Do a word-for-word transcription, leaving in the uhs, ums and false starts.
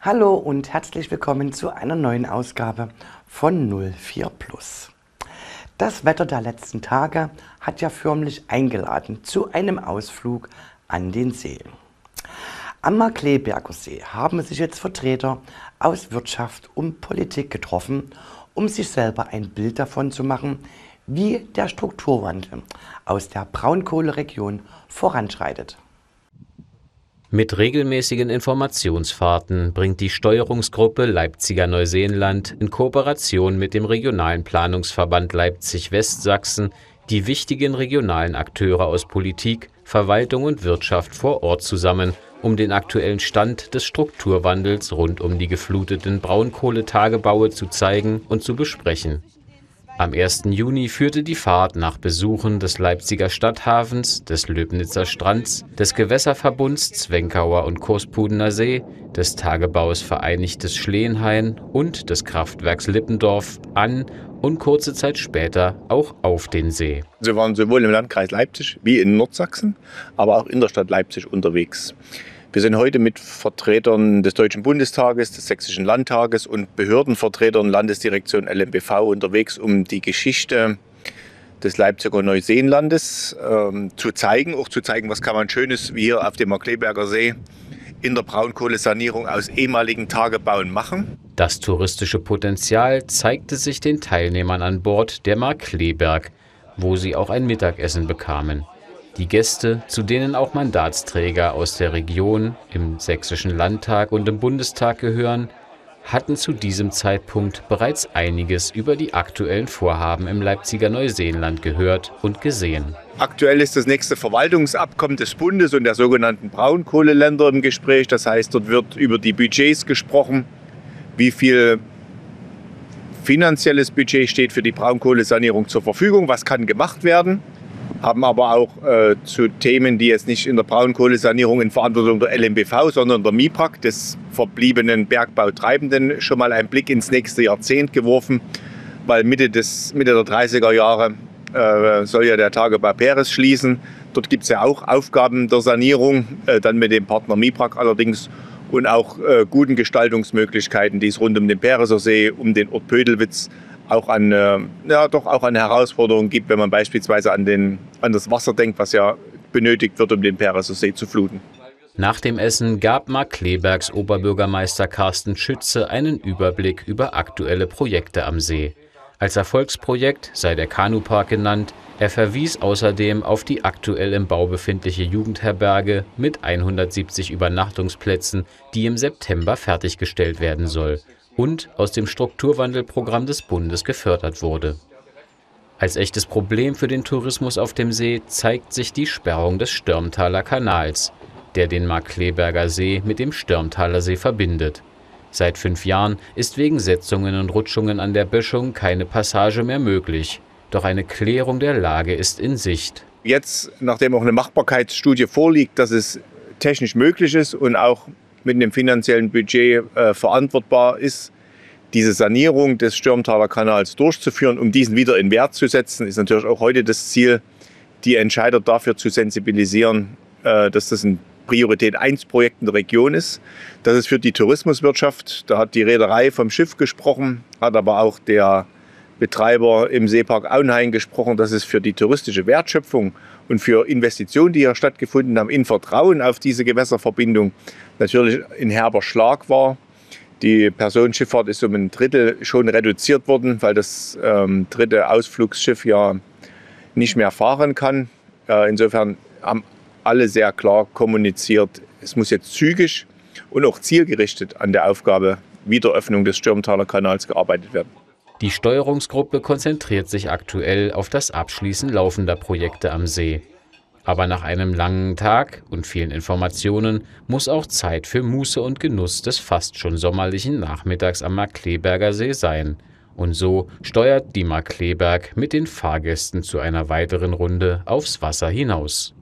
Hallo und herzlich willkommen zu einer neuen Ausgabe von null vier Plus. Das Wetter der letzten Tage hat ja förmlich eingeladen zu einem Ausflug an den See. Am Markkleeberger See haben sich jetzt Vertreter aus Wirtschaft und Politik getroffen, um sich selber ein Bild davon zu machen, wie der Strukturwandel aus der Braunkohleregion voranschreitet. Mit regelmäßigen Informationsfahrten bringt die Steuerungsgruppe Leipziger Neuseenland in Kooperation mit dem regionalen Planungsverband Leipzig-Westsachsen die wichtigen regionalen Akteure aus Politik, Verwaltung und Wirtschaft vor Ort zusammen, um den aktuellen Stand des Strukturwandels rund um die gefluteten Braunkohletagebaue zu zeigen und zu besprechen. Am ersten Juni führte die Fahrt nach Besuchen des Leipziger Stadthafens, des Löbnitzer Strands, des Gewässerverbunds Zwenkauer und Korspudener See, des Tagebaus Vereinigtes Schleenhain und des Kraftwerks Lippendorf an und kurze Zeit später auch auf den See. Wir waren sowohl im Landkreis Leipzig wie in Nordsachsen, aber auch in der Stadt Leipzig unterwegs. Wir sind heute mit Vertretern des Deutschen Bundestages, des Sächsischen Landtages und Behördenvertretern Landesdirektion L M B V unterwegs, um die Geschichte des Leipziger Neuseenlandes ähm, zu zeigen. Auch zu zeigen, was kann man Schönes wie hier auf dem Markkleeberger See in der Braunkohlesanierung aus ehemaligen Tagebauen machen. Das touristische Potenzial zeigte sich den Teilnehmern an Bord der Markkleeberg, wo sie auch ein Mittagessen bekamen. Die Gäste, zu denen auch Mandatsträger aus der Region, im Sächsischen Landtag und im Bundestag gehören, hatten zu diesem Zeitpunkt bereits einiges über die aktuellen Vorhaben im Leipziger Neuseenland gehört und gesehen. Aktuell ist das nächste Verwaltungsabkommen des Bundes und der sogenannten Braunkohleländer im Gespräch. Das heißt, dort wird über die Budgets gesprochen, wie viel finanzielles Budget steht für die Braunkohlesanierung zur Verfügung, was kann gemacht werden. Haben aber auch äh, zu Themen, die jetzt nicht in der Braunkohlesanierung in Verantwortung der L M B V, sondern der MIPRAG, des verbliebenen Bergbautreibenden, schon mal einen Blick ins nächste Jahrzehnt geworfen, weil Mitte, des, Mitte der dreißiger Jahre äh, soll ja der Tagebau Peres schließen. Dort gibt es ja auch Aufgaben der Sanierung, äh, dann mit dem Partner MIPRAG allerdings und auch äh, guten Gestaltungsmöglichkeiten, die es rund um den Pereser See, um den Ort Pödelwitz auch an, äh, ja, doch auch an Herausforderungen gibt, wenn man beispielsweise an, den, an das Wasser denkt, was ja benötigt wird, um den Pereser See zu fluten. Nach dem Essen gab Markkleebergs Oberbürgermeister Carsten Schütze einen Überblick über aktuelle Projekte am See. Als Erfolgsprojekt sei der Kanupark genannt. Er verwies außerdem auf die aktuell im Bau befindliche Jugendherberge mit hundertsiebzig Übernachtungsplätzen, die im September fertiggestellt werden soll und aus dem Strukturwandelprogramm des Bundes gefördert wurde. Als echtes Problem für den Tourismus auf dem See zeigt sich die Sperrung des Störmtaler Kanals, der den Markkleeberger See mit dem Störmtaler See verbindet. Seit fünf Jahren ist wegen Setzungen und Rutschungen an der Böschung keine Passage mehr möglich. Doch eine Klärung der Lage ist in Sicht. Jetzt, nachdem auch eine Machbarkeitsstudie vorliegt, dass es technisch möglich ist und auch mit einem finanziellen Budget äh, verantwortbar ist, diese Sanierung des Störmtaler Kanals durchzuführen, um diesen wieder in Wert zu setzen, ist natürlich auch heute das Ziel, die Entscheider dafür zu sensibilisieren, äh, dass das ein Priorität eins Projekt in der Region ist. Das ist für die Tourismuswirtschaft, da hat die Reederei vom Schiff gesprochen, hat aber auch der Betreiber im Seepark Auenhain gesprochen, dass es für die touristische Wertschöpfung und für Investitionen, die hier stattgefunden haben, in Vertrauen auf diese Gewässerverbindung natürlich ein herber Schlag war. Die Personenschifffahrt ist um ein Drittel schon reduziert worden, weil das ähm, dritte Ausflugsschiff ja nicht mehr fahren kann. Äh, insofern haben alle sehr klar kommuniziert, es muss jetzt zügig und auch zielgerichtet an der Aufgabe Wiederöffnung des Störmtaler Kanals gearbeitet werden. Die Steuerungsgruppe konzentriert sich aktuell auf das Abschließen laufender Projekte am See. Aber nach einem langen Tag und vielen Informationen muss auch Zeit für Muße und Genuss des fast schon sommerlichen Nachmittags am Markkleeberger See sein. Und so steuert die Markkleeberg mit den Fahrgästen zu einer weiteren Runde aufs Wasser hinaus.